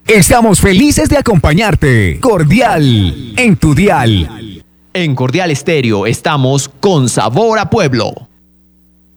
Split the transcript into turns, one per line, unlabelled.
Estamos felices de acompañarte. Cordial, en tu dial.
En Cordial Estéreo estamos con sabor a pueblo.